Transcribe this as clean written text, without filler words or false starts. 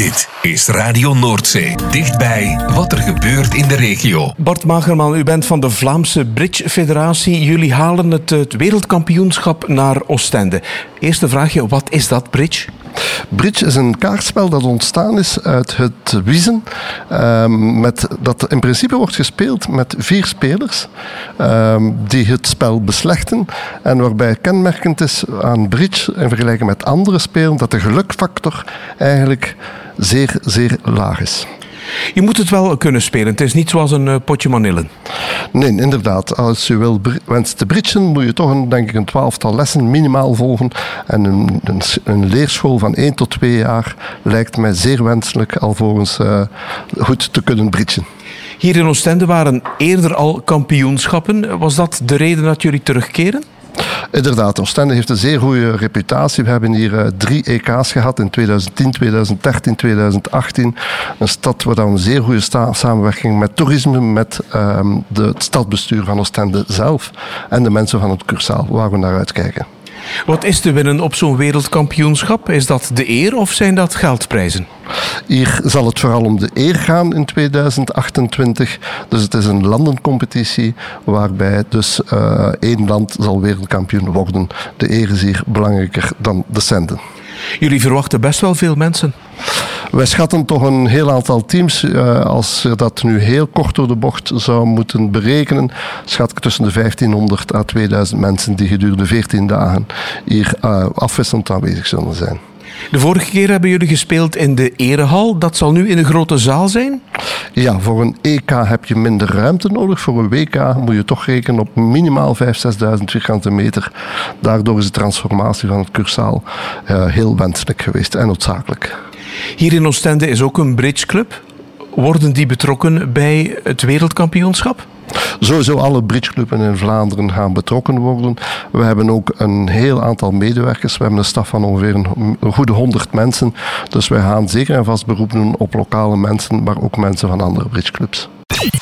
Dit is Radio Noordzee. Dichtbij wat er gebeurt in de regio. Bart Magerman, u bent van de Vlaamse Bridge Federatie. Jullie halen het wereldkampioenschap naar Oostende. Eerste vraagje, wat is dat, bridge? Bridge is een kaartspel dat ontstaan is uit het wiezen. Dat in principe wordt gespeeld met 4 spelers die het spel beslechten. En waarbij kenmerkend is aan bridge in vergelijking met andere spelen dat de gelukfactor eigenlijk zeer, zeer laag is. Je moet het wel kunnen spelen. Het is niet zoals een potje manillen. Nee, inderdaad. Als je wenst te bridgen, moet je toch een 12-tal lessen minimaal volgen. En een leerschool van 1 tot 2 jaar lijkt mij zeer wenselijk alvorens goed te kunnen bridgen. Hier in Oostende waren eerder al kampioenschappen. Was dat de reden dat jullie terugkeren? Inderdaad, Oostende heeft een zeer goede reputatie. We hebben hier 3 EK's gehad in 2010, 2013, 2018. Een stad waar we een zeer goede samenwerking met toerisme, met het stadsbestuur van Oostende zelf en de mensen van het Cursaal, waar we naar uitkijken. Wat is te winnen op zo'n wereldkampioenschap? Is dat de eer of zijn dat geldprijzen? Hier zal het vooral om de eer gaan in 2028. Dus het is een landencompetitie waarbij dus 1 land zal wereldkampioen worden. De eer is hier belangrijker dan de centen. Jullie verwachten best wel veel mensen. Wij schatten toch een heel aantal teams. Als je dat nu heel kort door de bocht zou moeten berekenen, schat ik tussen de 1500 à 2000 mensen die gedurende 14 dagen hier afwisselend aanwezig zullen zijn. De vorige keer hebben jullie gespeeld in de erehal. Dat zal nu in een grote zaal zijn? Ja, voor een EK heb je minder ruimte nodig. Voor een WK moet je toch rekenen op minimaal 5.000, 6.000 vierkante meter. Daardoor is de transformatie van het Cursaal heel wenselijk geweest en noodzakelijk. Hier in Oostende is ook een bridgeclub. Worden die betrokken bij het wereldkampioenschap? Sowieso alle bridgeclubs in Vlaanderen gaan betrokken worden. We hebben ook een heel aantal medewerkers. We hebben een staf van ongeveer een goede 100 mensen. Dus wij gaan zeker en vast beroep doen op lokale mensen, maar ook mensen van andere bridgeclubs.